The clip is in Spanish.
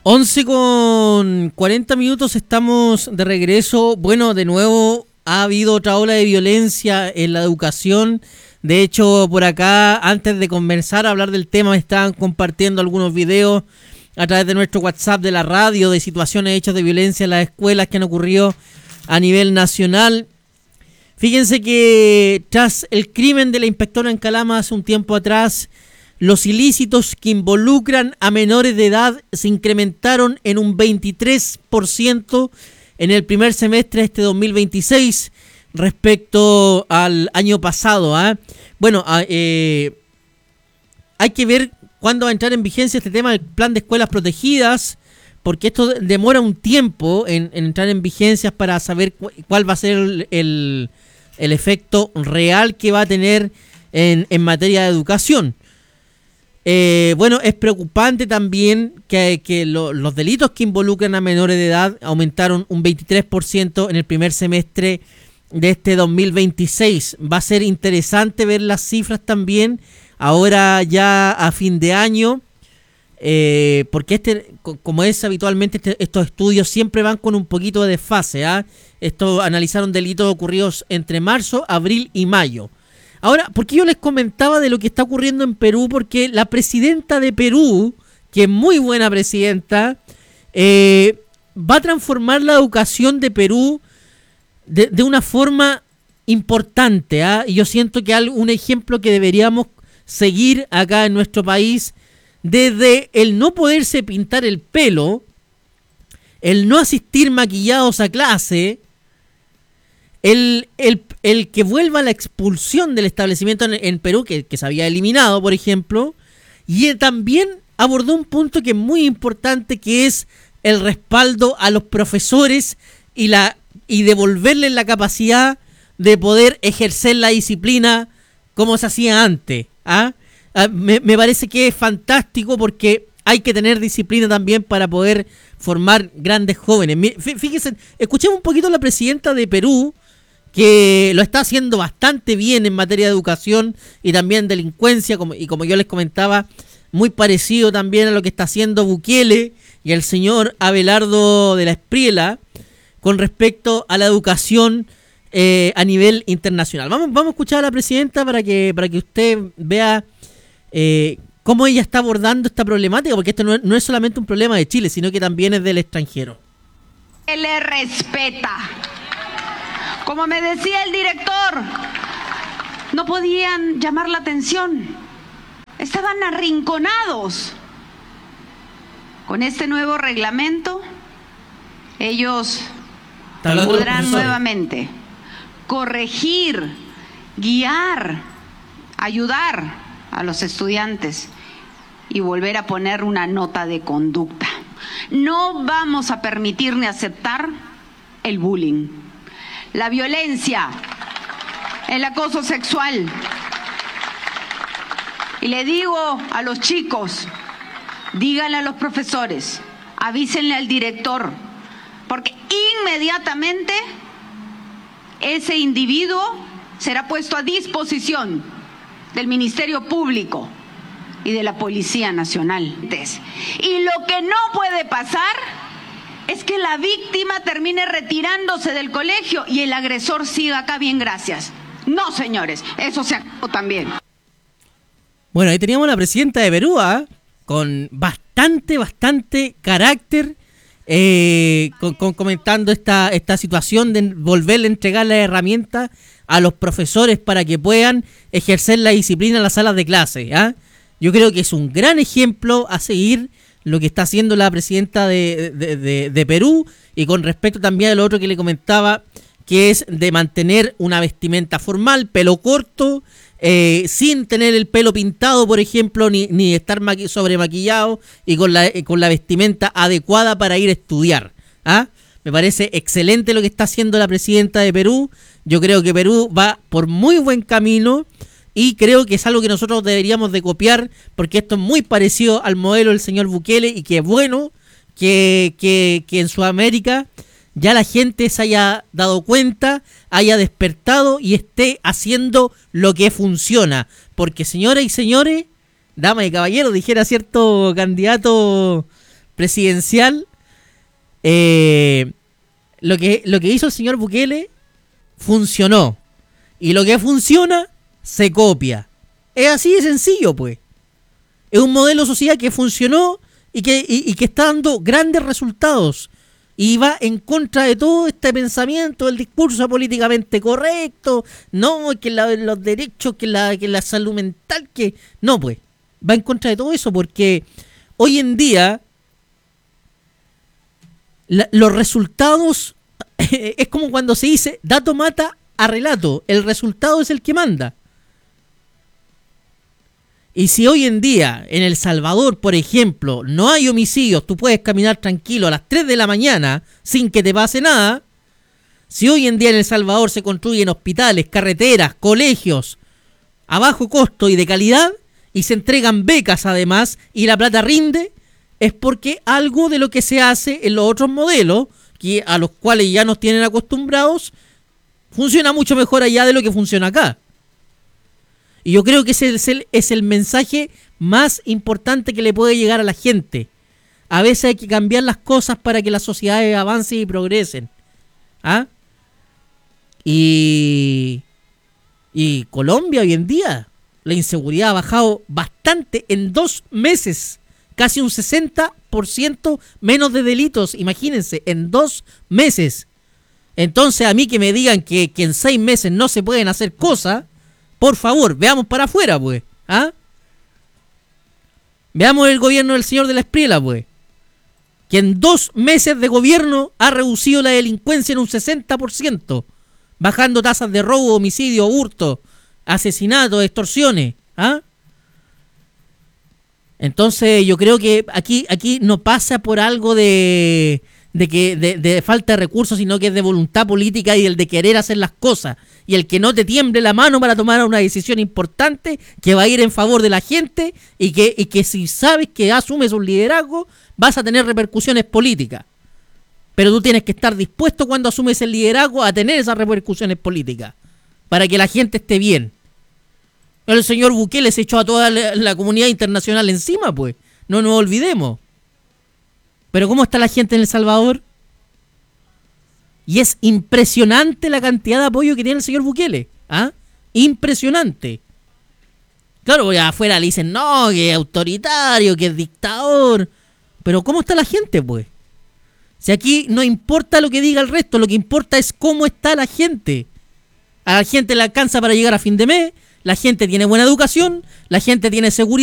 11:40 estamos de regreso. Bueno, de nuevo ha habido otra ola de violencia en la educación. De hecho, por acá, antes de comenzar a hablar del tema, me estaban compartiendo algunos videos a través de nuestro WhatsApp de la radio de situaciones hechas de violencia en las escuelas que han ocurrido a nivel nacional. Fíjense que tras el crimen de la inspectora en Calama hace un tiempo atrás, los ilícitos que involucran a menores de edad se incrementaron en un 23% en el primer semestre de este 2026 respecto al año pasado. Bueno, hay que ver cuándo va a entrar en vigencia este tema del plan de escuelas protegidas, porque esto demora un tiempo en entrar en vigencias para saber cuál va a ser el efecto real que va a tener en materia de educación. Bueno, es preocupante también que los delitos que involucran a menores de edad aumentaron un 23% en el primer semestre de este 2026. Va a ser interesante ver las cifras también ahora ya a fin de año, porque como es habitualmente, estos estudios siempre van con un poquito de desfase. Esto analizaron delitos ocurridos entre marzo, abril y mayo. Ahora, ¿por qué yo les comentaba de lo que está ocurriendo en Perú? Porque la presidenta de Perú, que es muy buena presidenta, va a transformar la educación de Perú de una forma importante. Y yo siento que es un ejemplo que deberíamos seguir acá en nuestro país, desde el no poderse pintar el pelo, el no asistir maquillados a clase, el que vuelva la expulsión del establecimiento en Perú, que se había eliminado, por ejemplo, y también abordó un punto que es muy importante, que es el respaldo a los profesores y devolverles la capacidad de poder ejercer la disciplina como se hacía antes. Me parece que es fantástico, porque hay que tener disciplina también para poder formar grandes jóvenes. Fíjense, escuchemos un poquito a la presidenta de Perú, que lo está haciendo bastante bien en materia de educación y también delincuencia, como yo les comentaba, muy parecido también a lo que está haciendo Bukele y el señor Abelardo de la Espriella con respecto a la educación a nivel internacional. Vamos a escuchar a la presidenta para que usted vea cómo ella está abordando esta problemática, porque esto no es solamente un problema de Chile, sino que también es del extranjero. Se le respeta. Como me decía el director, no podían llamar la atención. Estaban arrinconados. Con este nuevo reglamento, ellos podrán nuevamente corregir, guiar, ayudar a los estudiantes y volver a poner una nota de conducta. No vamos a permitir ni aceptar el bullying, la violencia, el acoso sexual. Y le digo a los chicos, díganle a los profesores, avísenle al director, porque inmediatamente ese individuo será puesto a disposición del Ministerio Público y de la Policía Nacional. Y lo que no puede pasar es que la víctima termine retirándose del colegio y el agresor siga acá, bien, gracias. No, señores, eso se acabó también. Bueno, ahí teníamos a la presidenta de Perú, con bastante carácter, comentando esta situación de volverle a entregar las herramientas a los profesores para que puedan ejercer la disciplina en las salas de clase. Yo creo que es un gran ejemplo a seguir lo que está haciendo la presidenta de Perú, y con respecto también a lo otro que le comentaba, que es de mantener una vestimenta formal, pelo corto, sin tener el pelo pintado, por ejemplo, ni estar sobremaquillado, y con la vestimenta adecuada para ir a estudiar. Me parece excelente lo que está haciendo la presidenta de Perú. Yo creo que Perú va por muy buen camino, y creo que es algo que nosotros deberíamos de copiar, porque esto es muy parecido al modelo del señor Bukele, y que es bueno que en Sudamérica ya la gente se haya dado cuenta, haya despertado y esté haciendo lo que funciona. Porque, señoras y señores, damas y caballeros, dijera cierto candidato presidencial, lo que hizo el señor Bukele funcionó. Y lo que funciona, se copia. Es así de sencillo, pues. Es un modelo de sociedad que funcionó y que está dando grandes resultados. Y va en contra de todo este pensamiento, el discurso políticamente correcto, no, que los derechos, que la salud mental, que... No, pues, va en contra de todo eso, porque hoy en día los resultados, es como cuando se dice, dato mata a relato, el resultado es el que manda. Y si hoy en día, en El Salvador, por ejemplo, no hay homicidios, tú puedes caminar tranquilo a las 3 de la mañana sin que te pase nada. Si hoy en día en El Salvador se construyen hospitales, carreteras, colegios a bajo costo y de calidad, y se entregan becas además, y la plata rinde, es porque algo de lo que se hace en los otros modelos, a los cuales ya nos tienen acostumbrados, funciona mucho mejor allá de lo que funciona acá. Y yo creo que ese es el mensaje más importante que le puede llegar a la gente. A veces hay que cambiar las cosas para que las sociedades avancen y progresen. ¿Ah? Y Colombia hoy en día, la inseguridad ha bajado bastante en 2 meses. Casi un 60% menos de delitos, imagínense, en 2 meses. Entonces a mí que me digan que en 6 meses no se pueden hacer cosas... Por favor, veamos para afuera, pues. ¿Ah? Veamos el gobierno del señor de la Espriela, pues. Que en 2 meses de gobierno ha reducido la delincuencia en un 60%. Bajando tasas de robo, homicidio, hurto, asesinato, extorsiones. ¿Ah? Entonces yo creo que aquí no pasa por algo de falta de recursos, sino que es de voluntad política y el de querer hacer las cosas. Y el que no te tiemble la mano para tomar una decisión importante que va a ir en favor de la gente y que si sabes que asumes un liderazgo vas a tener repercusiones políticas. Pero tú tienes que estar dispuesto cuando asumes el liderazgo a tener esas repercusiones políticas para que la gente esté bien. El señor Bukele se echó a toda la comunidad internacional encima, pues. No nos olvidemos. Pero ¿cómo está la gente en El Salvador? Y es impresionante la cantidad de apoyo que tiene el señor Bukele. ¿Ah? Impresionante. Claro, afuera le dicen, no, que es autoritario, que es dictador. Pero ¿cómo está la gente, pues? Si aquí no importa lo que diga el resto, lo que importa es cómo está la gente. A la gente le alcanza para llegar a fin de mes, la gente tiene buena educación, la gente tiene seguridad.